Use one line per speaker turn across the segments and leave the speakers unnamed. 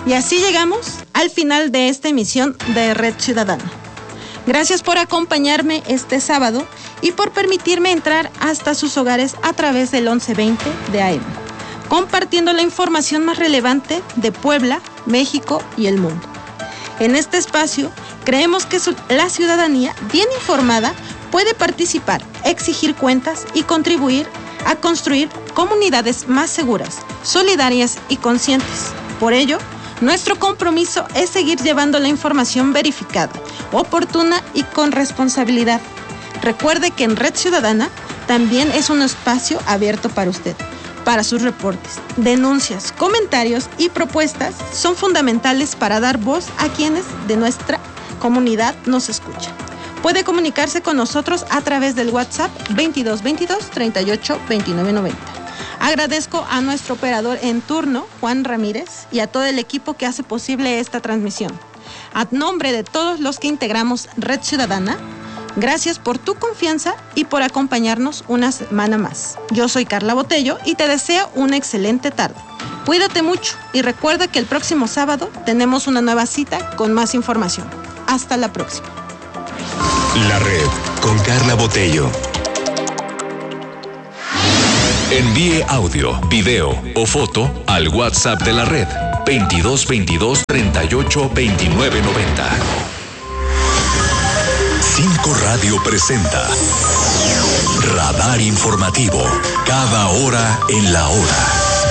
Y así llegamos al final de esta emisión de Red Ciudadana. Gracias por acompañarme este sábado y por permitirme entrar hasta sus hogares a través del 1120 de AM, compartiendo la información más relevante de Puebla, México y el mundo. En este espacio, creemos que la ciudadanía bien informada puede participar, exigir cuentas y contribuir a construir comunidades más seguras, solidarias y conscientes. Por ello, nuestro compromiso es seguir llevando la información verificada, oportuna y con responsabilidad. Recuerde que en Red Ciudadana también es un espacio abierto para usted. Para sus reportes, denuncias, comentarios y propuestas son fundamentales para dar voz a quienes de nuestra comunidad nos escuchan. Puede comunicarse con nosotros a través del WhatsApp 2222 38 29 90. Agradezco a nuestro operador en turno, Juan Ramírez, y a todo el equipo que hace posible esta transmisión. A nombre de todos los que integramos Red Ciudadana, gracias por tu confianza y por acompañarnos una semana más. Yo soy Carla Botello y te deseo una excelente tarde. Cuídate mucho y recuerda que el próximo sábado tenemos una nueva cita con más información. Hasta la próxima.
La Red con Carla Botello. Envíe audio, video o foto al WhatsApp de la Red 2222 38 29 90. 5 Radio presenta Radar Informativo, cada hora en la hora.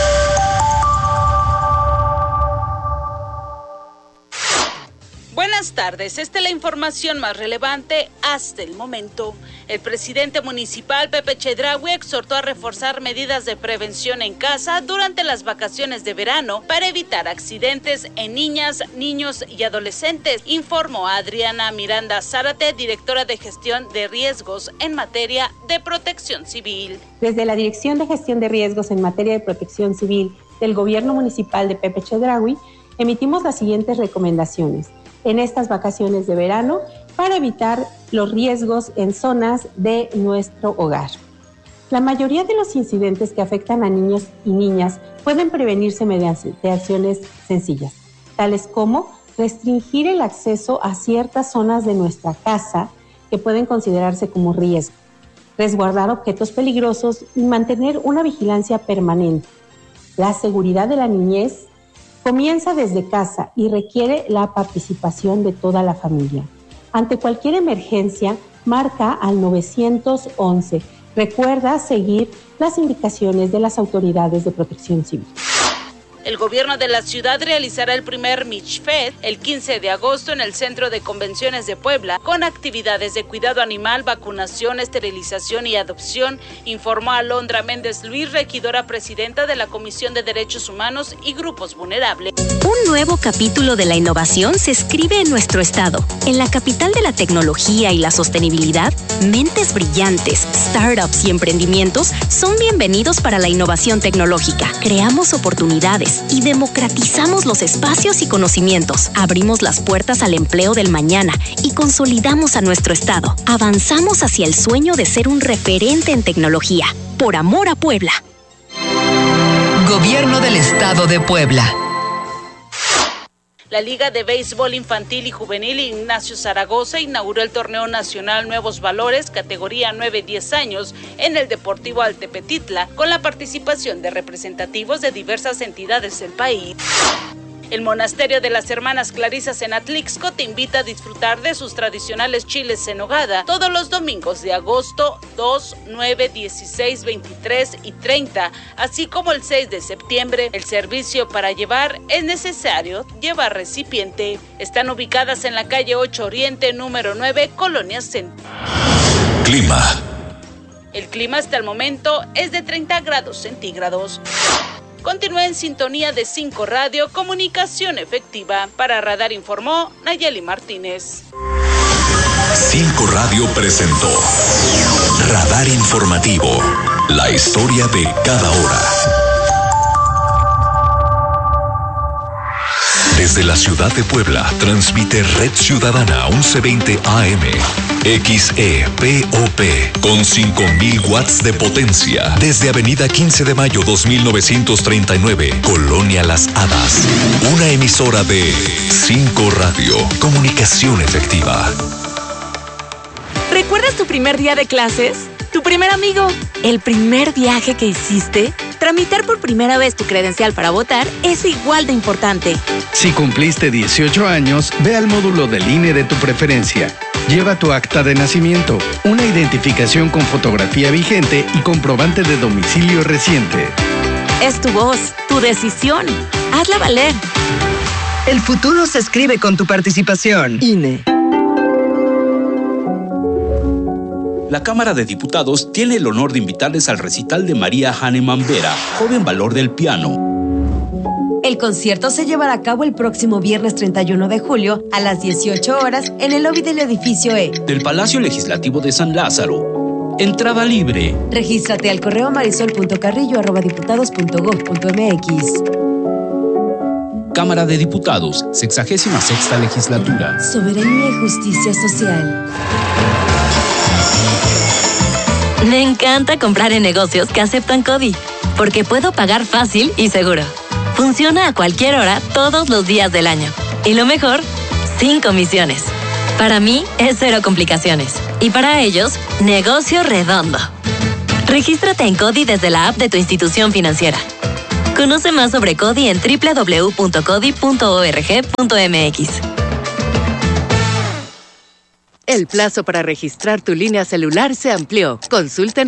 Buenas tardes, esta es la información más relevante hasta el momento. El presidente municipal Pepe Chedraui exhortó a reforzar medidas de prevención en casa durante las vacaciones de verano para evitar accidentes en niñas, niños y adolescentes, informó Adriana Miranda Zárate, directora de gestión de riesgos en materia de protección civil.
Desde la Dirección de Gestión de Riesgos en materia de protección civil del Gobierno Municipal de Pepe Chedraui, emitimos las siguientes recomendaciones en estas vacaciones de verano para evitar los riesgos en zonas de nuestro hogar. La mayoría de los incidentes que afectan a niños y niñas pueden prevenirse mediante acciones sencillas, tales como restringir el acceso a ciertas zonas de nuestra casa que pueden considerarse como riesgo, resguardar objetos peligrosos y mantener una vigilancia permanente. La seguridad de la niñez comienza desde casa y requiere la participación de toda la familia. Ante cualquier emergencia, marca al 911. Recuerda seguir las indicaciones de las autoridades de protección civil.
El gobierno de la ciudad realizará el primer MICHFED el 15 de agosto en el Centro de Convenciones de Puebla, con actividades de cuidado animal, vacunación, esterilización y adopción, informó Alondra Méndez Luis, regidora presidenta de la Comisión de Derechos Humanos y Grupos Vulnerables.
Un nuevo capítulo de la innovación se escribe en nuestro estado. En la capital de la tecnología y la sostenibilidad, mentes brillantes, startups y emprendimientos son bienvenidos para la innovación tecnológica. Creamos oportunidades y democratizamos los espacios y conocimientos. Abrimos las puertas al empleo del mañana y consolidamos a nuestro estado. Avanzamos hacia el sueño de ser un referente en tecnología. Por amor a Puebla.
Gobierno del Estado de Puebla.
La Liga de Béisbol Infantil y Juvenil Ignacio Zaragoza inauguró el Torneo Nacional Nuevos Valores, categoría 9-10 años, en el Deportivo Altepetitla, con la participación de representativos de diversas entidades del país. El Monasterio de las Hermanas Clarisas en Atlixco te invita a disfrutar de sus tradicionales chiles en nogada todos los domingos de agosto 2, 9, 16, 23 y 30, así como el 6 de septiembre. El servicio para llevar es necesario llevar recipiente. Están ubicadas en la calle 8 Oriente, número 9, Colonia Centro.
Clima.
El clima hasta el momento es de 30 grados centígrados. Continúa en sintonía de 5 Radio, comunicación efectiva. Para Radar informó Nayeli Martínez.
5 Radio presentó Radar Informativo, la historia de cada hora. Desde la ciudad de Puebla, transmite Red Ciudadana 1120 AM. XEPOP con 5,000 watts de potencia. Desde Avenida 15 de Mayo 2939, Colonia Las Hadas. Una emisora de 5 Radio. Comunicación efectiva.
¿Recuerdas tu primer día de clases? ¿Tu primer amigo? ¿El primer viaje que hiciste? Tramitar por primera vez tu credencial para votar es igual de importante.
Si cumpliste 18 años, ve al módulo del INE de tu preferencia. Lleva tu acta de nacimiento, una identificación con fotografía vigente y comprobante de domicilio reciente.
Es tu voz, tu decisión. Hazla valer.
El futuro se escribe con tu participación. INE.
La Cámara de Diputados tiene el honor de invitarles al recital de María Hahnemann Vera, joven valor del piano.
El concierto se llevará a cabo el próximo viernes 31 de julio a las 18 horas en el lobby del edificio E.
Del Palacio Legislativo de San Lázaro. Entrada libre.
Regístrate al correo marisol.carrillo@diputados.gov.mx.
Cámara de Diputados, 66ª Legislatura.
Soberanía y justicia social.
Me encanta comprar en negocios que aceptan CODI, porque puedo pagar fácil y seguro. Funciona a cualquier hora, todos los días del año. Y lo mejor, sin comisiones. Para mí, es cero complicaciones. Y para ellos, negocio redondo. Regístrate en CODI desde la app de tu institución financiera. Conoce más sobre CODI en www.codi.org.mx.
El plazo para registrar tu línea celular se amplió. Consulta en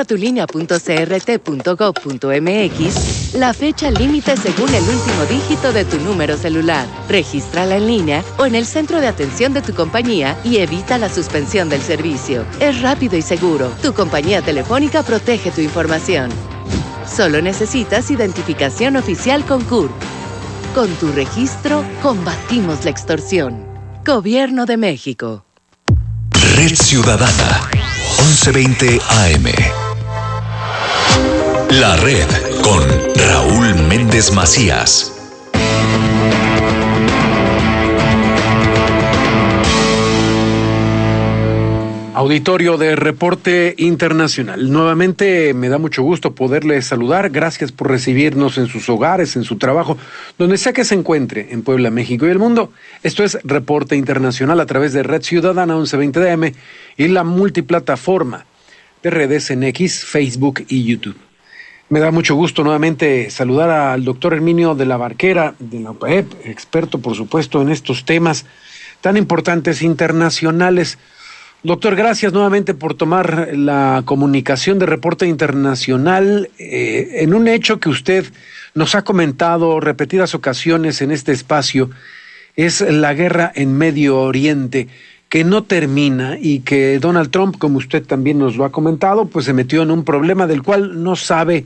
registratulínea.crt.gov.mx la fecha límite según el último dígito de tu número celular. Regístrala en línea o en el centro de atención de tu compañía y evita la suspensión del servicio. Es rápido y seguro. Tu compañía telefónica protege tu información. Solo necesitas identificación oficial con CURP. Con tu registro, combatimos la extorsión. Gobierno de México.
Red Ciudadana 1120 AM. La Red con Raúl Méndez Macías.
Auditorio de Reporte Internacional. Nuevamente me da mucho gusto poderles saludar. Gracias por recibirnos en sus hogares, en su trabajo, donde sea que se encuentre, en Puebla, México y el mundo. Esto es Reporte Internacional a través de Red Ciudadana 1120 DM y la multiplataforma de redes en X, Facebook y YouTube. Me da mucho gusto nuevamente saludar al doctor Herminio de la Barquera, de la UPAEP, experto, por supuesto, en estos temas tan importantes internacionales. Doctor, gracias nuevamente por tomar la comunicación de Reporte Internacional en un hecho que usted nos ha comentado repetidas ocasiones en este espacio, es la guerra en Medio Oriente, que no termina y que Donald Trump, como usted también nos lo ha comentado, pues se metió en un problema del cual no sabe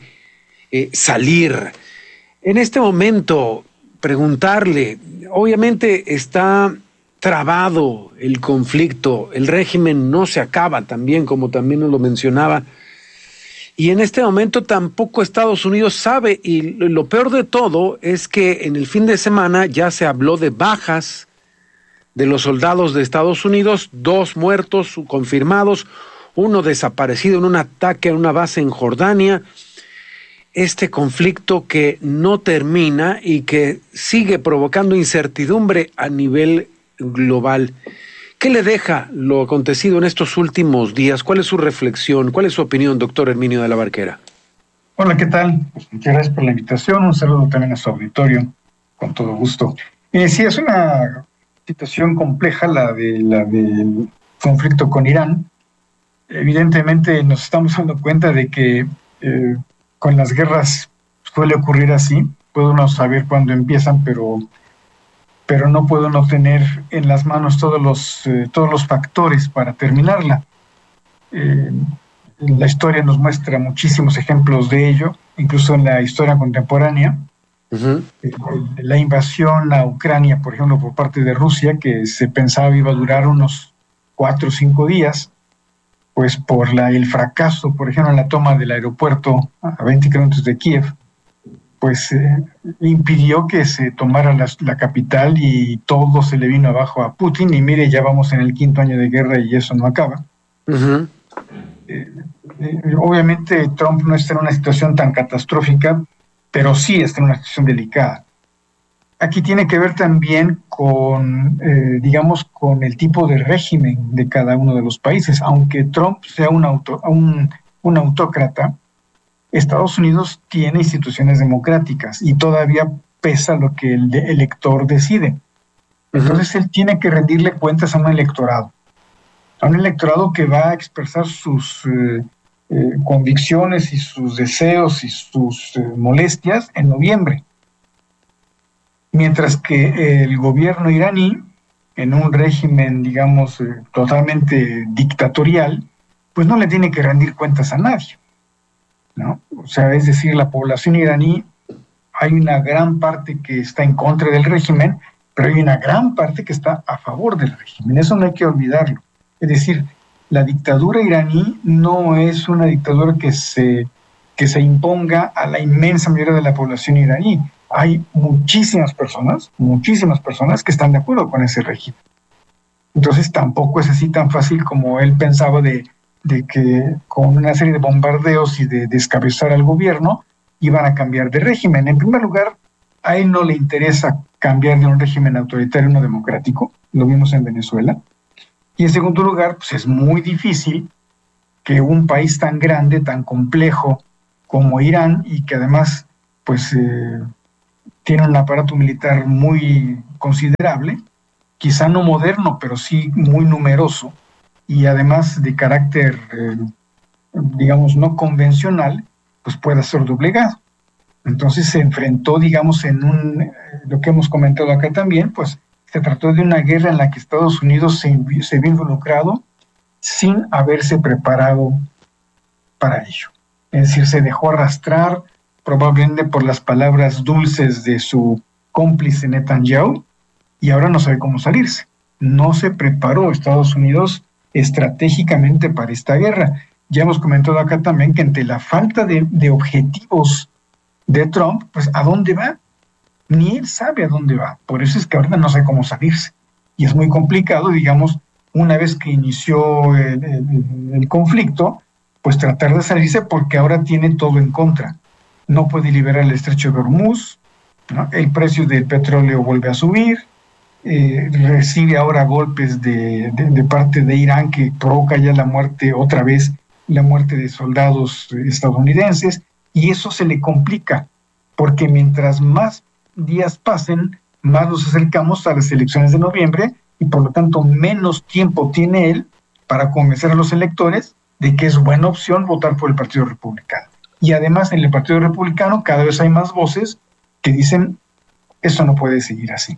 salir. En este momento, preguntarle, obviamente está trabado el conflicto, el régimen no se acaba también, como también nos lo mencionaba, y en este momento tampoco Estados Unidos sabe, y lo peor de todo es que en el fin de semana ya se habló de bajas de los soldados de Estados Unidos, 2 muertos confirmados, 1 desaparecido en un ataque a una base en Jordania. Este conflicto que no termina y que sigue provocando incertidumbre a nivel global. ¿Qué le deja lo acontecido en estos últimos días? ¿Cuál es su reflexión? ¿Cuál es su opinión, doctor Herminio de la Barquera?
Hola, ¿qué tal? Pues muchas gracias por la invitación. Un saludo también a su auditorio, con todo gusto. Sí, es una situación compleja la del conflicto con Irán. Evidentemente nos estamos dando cuenta de que con las guerras suele ocurrir así. Puede uno saber cuándo empiezan, pero no puede uno tener en las manos todos los factores para terminarla. La historia nos muestra muchísimos ejemplos de ello, incluso en la historia contemporánea. Uh-huh. La invasión a Ucrania, por ejemplo, por parte de Rusia, que se pensaba iba a durar unos 4 o 5 días, pues por el fracaso, por ejemplo, en la toma del aeropuerto a 20 kilómetros de Kiev, pues impidió que se tomara la capital y todo se le vino abajo a Putin, y mire, ya vamos en el 5º año de guerra y eso no acaba.
Uh-huh.
Obviamente Trump no está en una situación tan catastrófica, pero sí está en una situación delicada. Aquí tiene que ver también con, digamos, con el tipo de régimen de cada uno de los países. Aunque Trump sea un autócrata, Estados Unidos tiene instituciones democráticas y todavía pesa lo que el elector decide. Entonces él tiene que rendirle cuentas a un electorado que va a expresar sus convicciones y sus deseos y sus molestias en noviembre. Mientras que el gobierno iraní, en un régimen, digamos, totalmente dictatorial, pues no le tiene que rendir cuentas a nadie, ¿no? O sea, es decir, la población iraní, hay una gran parte que está en contra del régimen, pero hay una gran parte que está a favor del régimen. Eso no hay que olvidarlo. Es decir, la dictadura iraní no es una dictadura que se imponga a la inmensa mayoría de la población iraní. Hay muchísimas personas que están de acuerdo con ese régimen. Entonces tampoco es así tan fácil como él pensaba de que con una serie de bombardeos y de descabezar al gobierno iban a cambiar de régimen. En primer lugar, a él no le interesa cambiar de un régimen autoritario a uno democrático, lo vimos en Venezuela. Y en segundo lugar, pues es muy difícil que un país tan grande, tan complejo como Irán, y que además pues tiene un aparato militar muy considerable, quizá no moderno, pero sí muy numeroso, y además de carácter, digamos, no convencional, pues pueda ser doblegado. Entonces se enfrentó, digamos, lo que hemos comentado acá también, pues se trató de una guerra en la que Estados Unidos se vio involucrado sin haberse preparado para ello. Es decir, se dejó arrastrar probablemente por las palabras dulces de su cómplice Netanyahu, y ahora no sabe cómo salirse. No se preparó Estados Unidos estratégicamente para esta guerra. Ya hemos comentado acá también que ante la falta de objetivos de Trump, pues ¿a dónde va? Ni él sabe a dónde va. Por eso es que ahorita no sabe cómo salirse. Y es muy complicado, digamos, una vez que inició el conflicto, pues tratar de salirse, porque ahora tiene todo en contra. No puede liberar el estrecho de Hormuz, ¿no? El precio del petróleo vuelve a subir, recibe ahora golpes de parte de Irán, que provoca ya otra vez la muerte de soldados estadounidenses, y eso se le complica, porque mientras más días pasen, más nos acercamos a las elecciones de noviembre, y por lo tanto menos tiempo tiene él para convencer a los electores de que es buena opción votar por el Partido Republicano. Y además en el Partido Republicano cada vez hay más voces que dicen, eso no puede seguir así.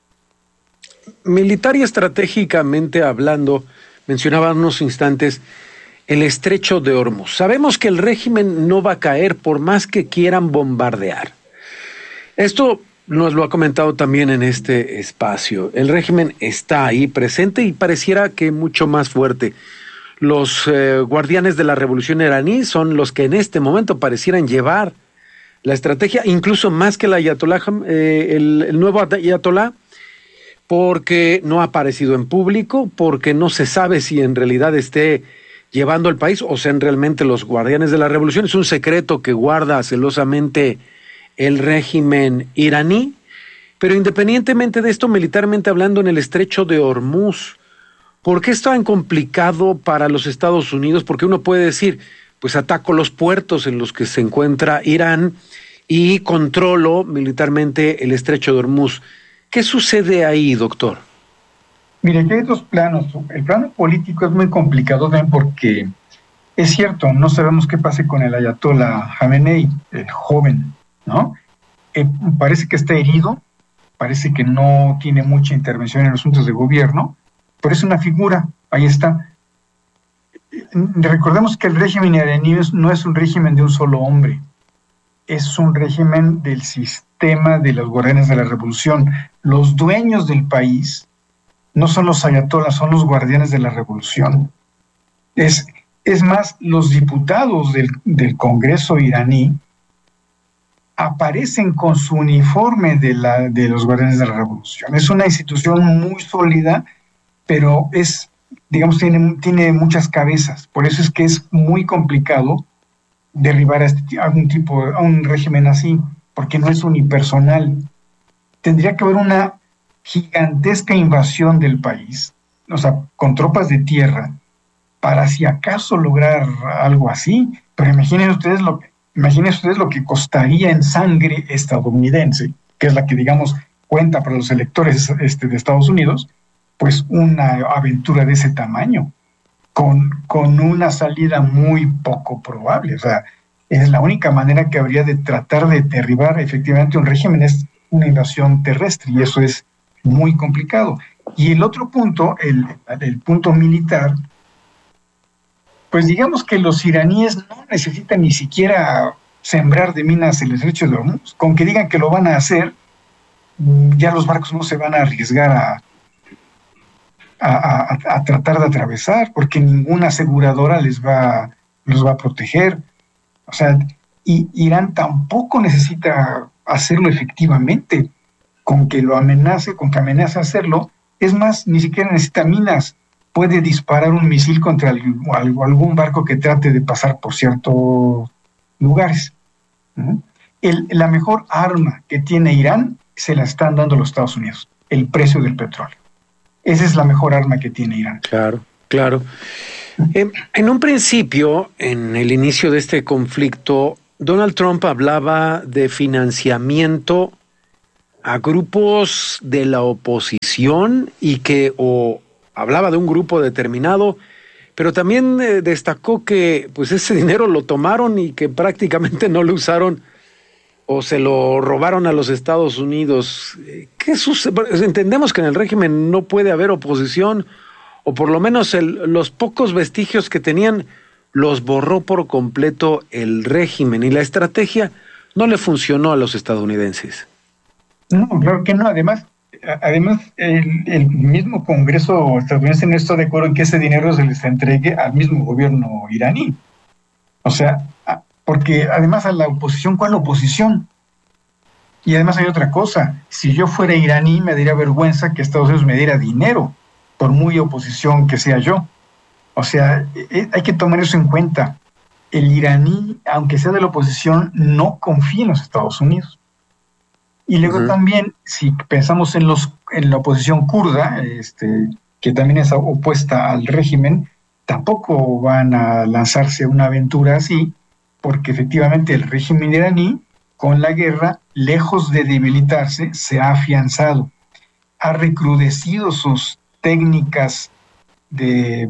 Militar y estratégicamente hablando, mencionaba unos instantes el estrecho de Hormuz. Sabemos que el régimen no va a caer por más que quieran bombardear. Esto nos lo ha comentado también en este espacio. El régimen está ahí presente y pareciera que mucho más fuerte. Los guardianes de la revolución iraní son los que en este momento parecieran llevar la estrategia, incluso más que el ayatolá, el nuevo ayatolá, porque no ha aparecido en público, porque no se sabe si en realidad esté llevando el país o sean realmente los guardianes de la revolución. Es un secreto que guarda celosamente el régimen iraní, pero independientemente de esto, militarmente hablando, en el estrecho de Hormuz, ¿por qué es tan complicado para los Estados Unidos? Porque uno puede decir, pues ataco los puertos en los que se encuentra Irán y controlo militarmente el estrecho de Hormuz. ¿Qué sucede ahí, doctor?
Mire, aquí hay dos planos. El plano político es muy complicado también porque es cierto, no sabemos qué pase con el ayatolá Jamenei, el joven, ¿no? Parece que está herido, parece que no tiene mucha intervención en los asuntos de gobierno, pero es una figura, ahí está. Recordemos que el régimen iraní no es un régimen de un solo hombre, es un régimen del sistema de los guardianes de la revolución. Los dueños del país no son los ayatolás, son los guardianes de la revolución. Es más, los diputados del Congreso iraní aparecen con su uniforme de los Guardianes de la Revolución. Es una institución muy sólida, pero tiene muchas cabezas. Por eso es que es muy complicado derribar a un régimen así, porque no es unipersonal. Tendría que haber una gigantesca invasión del país, o sea, con tropas de tierra, para si acaso lograr algo así. Pero imaginen ustedes lo que costaría en sangre estadounidense, que es la que, digamos, cuenta para los electores de Estados Unidos, pues una aventura de ese tamaño, con una salida muy poco probable. O sea, es la única manera que habría de tratar de derribar efectivamente un régimen, es una invasión terrestre, y eso es muy complicado. Y el otro punto, el punto militar, pues digamos que los iraníes no necesitan ni siquiera sembrar de minas el estrecho de Hormuz. Con que digan que lo van a hacer, ya los barcos no se van a arriesgar a tratar de atravesar, porque ninguna aseguradora los va a proteger. O sea, y Irán tampoco necesita hacerlo efectivamente. Con que amenace a hacerlo, es más, ni siquiera necesita minas. Puede disparar un misil contra algún barco que trate de pasar por ciertos lugares. La mejor arma que tiene Irán se la están dando los Estados Unidos, el precio del petróleo. Esa es la mejor arma que tiene Irán.
Claro. En un principio, en el inicio de este conflicto, Donald Trump hablaba de financiamiento a grupos de la oposición y hablaba de un grupo determinado, pero también destacó que pues ese dinero lo tomaron y que prácticamente no lo usaron o se lo robaron a los Estados Unidos. ¿Qué sucede? Entendemos que en el régimen no puede haber oposición, o por lo menos los pocos vestigios que tenían los borró por completo el régimen, y la estrategia no le funcionó a los estadounidenses.
No, claro que no. Además el mismo Congreso estadounidense no está de acuerdo en que ese dinero se les entregue al mismo gobierno iraní. O sea, porque además a la oposición, ¿cuál oposición? Y además hay otra cosa, si yo fuera iraní me daría vergüenza que Estados Unidos me diera dinero, por muy oposición que sea yo. O sea, hay que tomar eso en cuenta. El iraní, aunque sea de la oposición, no confía en los Estados Unidos. Y luego también, si pensamos en la oposición kurda, que también es opuesta al régimen, tampoco van a lanzarse una aventura así, porque efectivamente el régimen iraní, con la guerra, lejos de debilitarse, se ha afianzado, ha recrudecido sus técnicas de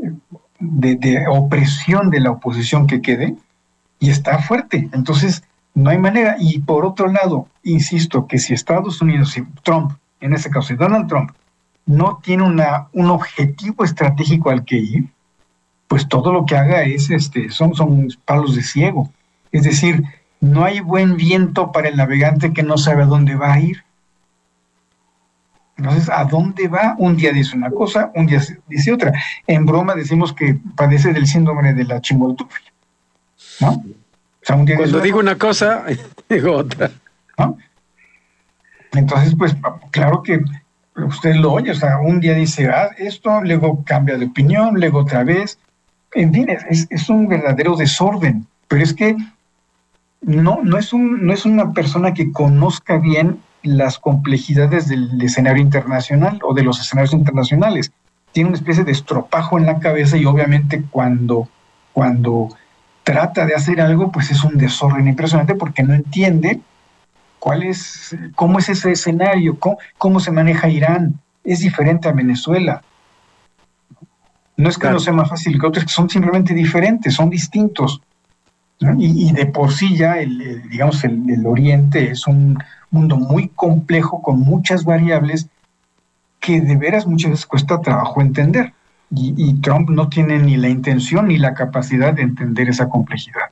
opresión de la oposición que quede, y está fuerte. Entonces, no hay manera. Y por otro lado, insisto, que si Estados Unidos, si Trump, en este caso, si Donald Trump, no tiene un objetivo estratégico al que ir, pues todo lo que haga es son palos de ciego. Es decir, no hay buen viento para el navegante que no sabe a dónde va a ir. Entonces, ¿a dónde va? Un día dice una cosa, un día dice otra. En broma decimos que padece del síndrome de la chimoltrufia, ¿no? O sea, un día
cuando digo una cosa, digo otra.
¿No? Entonces, pues, claro que usted lo oye, o sea, un día dice esto, luego cambia de opinión, luego otra vez. En fin, es un verdadero desorden, pero es que no es una persona que conozca bien las complejidades del escenario internacional o de los escenarios internacionales. Tiene una especie de estropajo en la cabeza, y obviamente cuando trata de hacer algo, pues es un desorden impresionante, porque no entiende cómo es ese escenario, cómo se maneja Irán. Es diferente a Venezuela. No es que no sea más fácil que otros, que son simplemente diferentes, son distintos, ¿no? Y de por sí ya el Oriente es un mundo muy complejo, con muchas variables que de veras muchas veces cuesta trabajo entender. Y Trump no tiene ni la intención ni la capacidad de entender esa complejidad.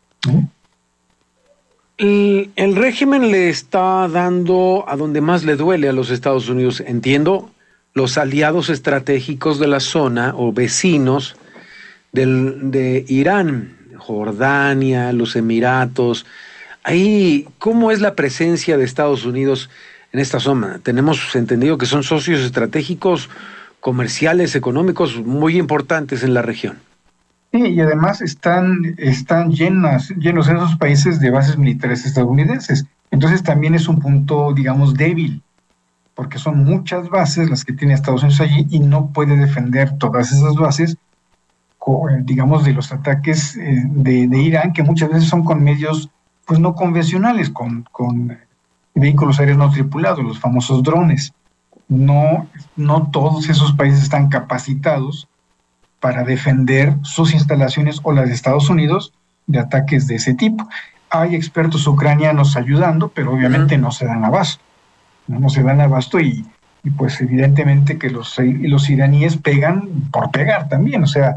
El régimen le está dando a donde más le duele a los Estados Unidos. Entiendo, los aliados estratégicos de la zona o vecinos de Irán, Jordania, los Emiratos. Ahí, ¿cómo es la presencia de Estados Unidos en esta zona? Tenemos entendido que son socios estratégicos, comerciales, económicos muy importantes en la región.
Sí, y además están llenos esos países de bases militares estadounidenses. Entonces también es un punto, digamos, débil, porque son muchas bases las que tiene Estados Unidos allí y no puede defender todas esas bases, digamos, de los ataques de Irán, que muchas veces son con medios pues no convencionales, con vehículos aéreos no tripulados, los famosos drones. No todos esos países están capacitados para defender sus instalaciones o las de Estados Unidos de ataques de ese tipo. Hay expertos ucranianos ayudando, pero obviamente no se dan abasto. No se dan abasto y pues evidentemente que los iraníes pegan por pegar también. O sea,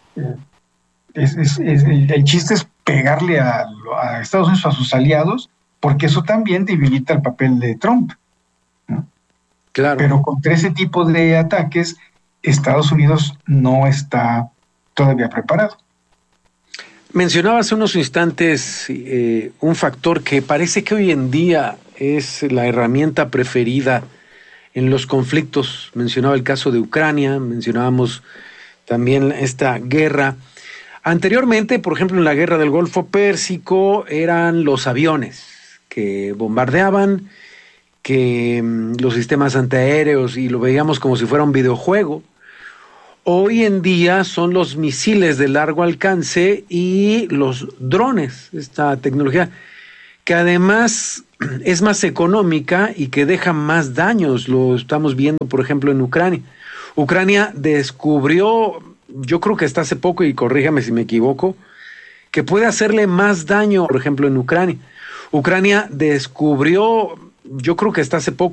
el chiste es pegarle a Estados Unidos, a sus aliados, porque eso también debilita el papel de Trump, ¿no?
Claro.
Pero contra ese tipo de ataques, Estados Unidos no está todavía preparado.
Mencionaba hace unos instantes un factor que parece que hoy en día es la herramienta preferida en los conflictos. Mencionaba el caso de Ucrania, mencionábamos también esta guerra. Anteriormente, por ejemplo, en la guerra del Golfo Pérsico eran los aviones que bombardeaban, que los sistemas antiaéreos, y lo veíamos como si fuera un videojuego. Hoy en día son los misiles de largo alcance y los drones, esta tecnología que además es más económica y que deja más daños. Lo estamos viendo, por ejemplo, en Ucrania. Ucrania descubrió, yo creo que hasta hace poco, y corríjame si me equivoco, que puede hacerle más daño, por ejemplo, en Ucrania. Ucrania descubrió, yo creo que hasta hace poco,